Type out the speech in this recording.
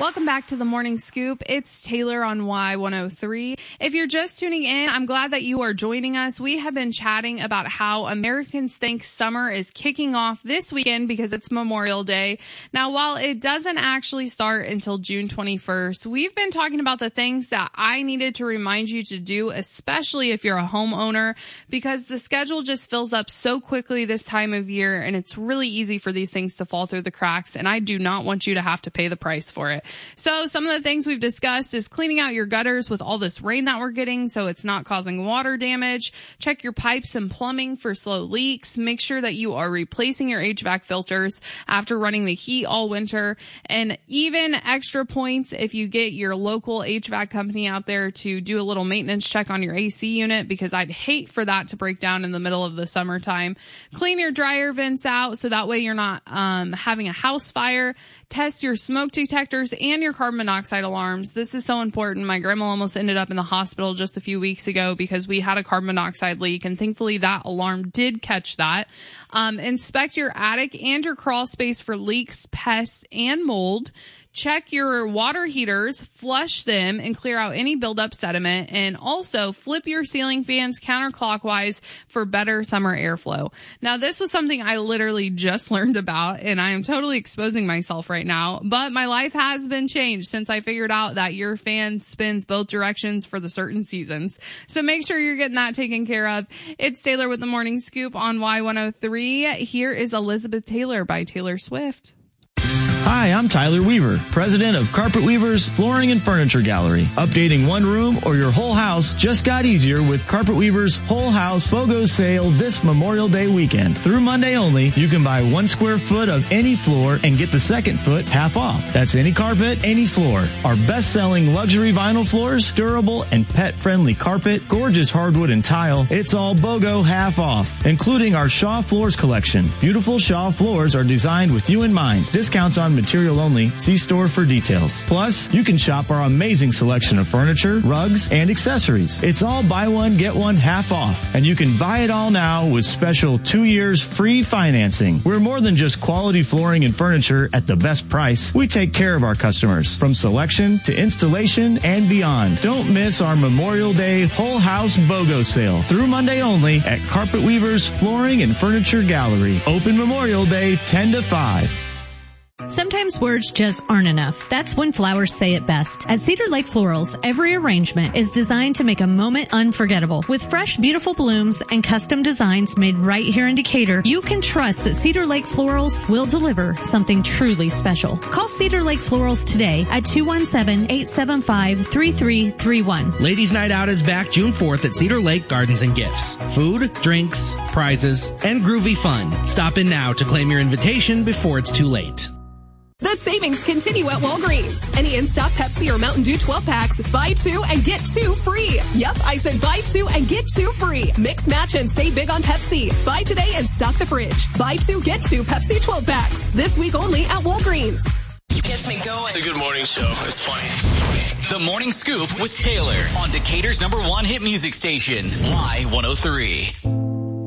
Welcome back to the Morning Scoop. It's Taylor on Y103. If you're just tuning in, I'm glad that you are joining us. We have been chatting about how Americans think summer is kicking off this weekend because it's Memorial Day. Now, while it doesn't actually start until June 21st, we've been talking about the things that I needed to remind you to do, especially if you're a homeowner, because the schedule just fills up so quickly this time of year, and it's really easy for these things to fall through the cracks, and I do not want you to have to pay the price for it. So some of the things we've discussed is cleaning out your gutters with all this rain that we're getting so it's not causing water damage. Check your pipes and plumbing for slow leaks. Make sure that you are replacing your HVAC filters after running the heat all winter. And even extra points if you get your local HVAC company out there to do a little maintenance check on your AC unit, because I'd hate for that to break down in the middle of the summertime. Clean your dryer vents out so that way you're not having a house fire. Test your smoke detectors and your carbon monoxide alarms. This is so important. My grandma almost ended up in the hospital just a few weeks ago because we had a carbon monoxide leak, and thankfully that alarm did catch that. Inspect your attic and your crawl space for leaks, pests, and mold. Check your water heaters, flush them, and clear out any buildup sediment. And also flip your ceiling fans counterclockwise for better summer airflow. Now, this was something I literally just learned about, and I am totally exposing myself right now. But my life has been changed since I figured out that your fan spins both directions for the certain seasons. So make sure you're getting that taken care of. It's Taylor with the Morning Scoop on Y103. Here is Elizabeth Taylor by Taylor Swift. Hi, I'm Tyler Weaver, president of Carpet Weavers Flooring and Furniture Gallery. Updating one room or your whole house just got easier with Carpet Weavers Whole House BOGO sale this Memorial Day weekend. Through Monday only, you can buy 1 square foot of any floor and get the second foot half off. That's any carpet, any floor. Our best-selling luxury vinyl floors, durable and pet-friendly carpet, gorgeous hardwood and tile. It's all BOGO half off, including our Shaw Floors collection. Beautiful Shaw floors are designed with you in mind. Discounts on material only. See store for details. Plus, you can shop our amazing selection of furniture, rugs, and accessories. It's all buy one, get one half off. And you can buy it all now with special 2 years free financing. We're more than just quality flooring and furniture at the best price. We take care of our customers from selection to installation and beyond. Don't miss our Memorial Day Whole House BOGO sale through Monday only at Carpet Weavers Flooring and Furniture Gallery. Open Memorial Day 10 to 5. Sometimes words just aren't enough. That's when flowers say it best. At Cedar Lake Florals, every arrangement is designed to make a moment unforgettable. With fresh, beautiful blooms and custom designs made right here in Decatur, you can trust that Cedar Lake Florals will deliver something truly special. Call Cedar Lake Florals today at 217-875-3331. Ladies' Night Out is back June 4th at Cedar Lake Gardens and Gifts. Food, drinks, prizes, and groovy fun. Stop in now to claim your invitation before it's too late. The savings continue at Walgreens. Any in-stock Pepsi or Mountain Dew 12-packs, buy 2 and get 2 free. Yep, I said buy 2 and get 2 free. Mix, match, and save big on Pepsi. Buy today and stock the fridge. Buy 2, get 2 Pepsi 12-packs. This week only at Walgreens. Gets me going. It's a good morning show. It's funny. The Morning Scoop with Taylor on Decatur's #1 hit music station, Y103.